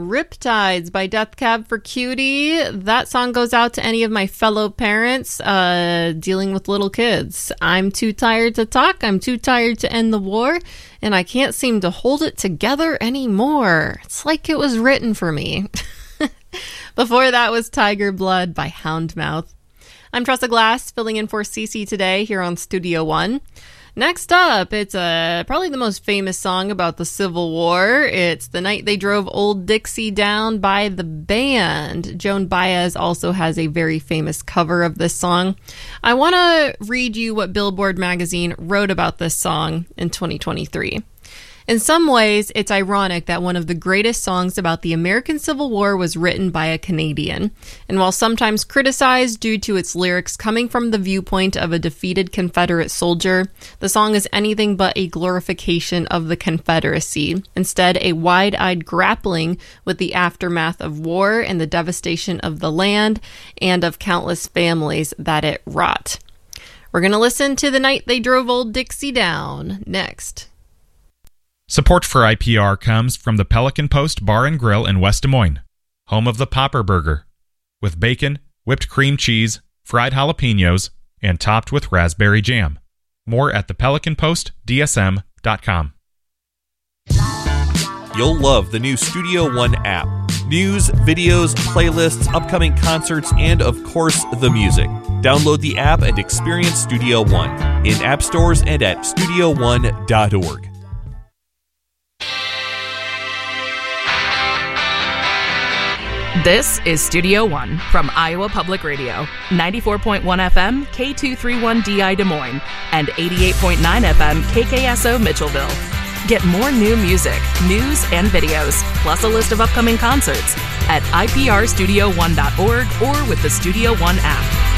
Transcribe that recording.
Riptides by Death Cab for Cutie. That song goes out to any of my fellow parents dealing with little kids. I'm too tired to talk. I'm too tired to end the war. And I can't seem to hold it together anymore. It's like it was written for me. Before that was Tiger Blood by Houndmouth. I'm Tressa Glass, filling in for Cece today here on Studio One. Next up, it's probably the most famous song about the Civil War. It's The Night They Drove Old Dixie Down by the band. Joan Baez also has a very famous cover of this song. I want to read you what Billboard magazine wrote about this song in 2023. In some ways, it's ironic that one of the greatest songs about the American Civil War was written by a Canadian. And while sometimes criticized due to its lyrics coming from the viewpoint of a defeated Confederate soldier, the song is anything but a glorification of the Confederacy. Instead, a wide-eyed grappling with the aftermath of war and the devastation of the land and of countless families that it wrought. We're going to listen to The Night They Drove Old Dixie Down next. Support for IPR comes from the Pelican Post Bar and Grill in West Des Moines, home of the Popper Burger, with bacon, whipped cream cheese, fried jalapenos, and topped with raspberry jam. More at thepelicanpostdsm.com. You'll love the new Studio One app. News, videos, playlists, upcoming concerts, and of course, the music. Download the app and experience Studio One in app stores and at studio1.org. This is Studio One from Iowa Public Radio, 94.1 FM, K231DI Des Moines, and 88.9 FM, KKSO Mitchellville. Get more new music, news, and videos, plus a list of upcoming concerts at iprstudio1.org or with the Studio One app.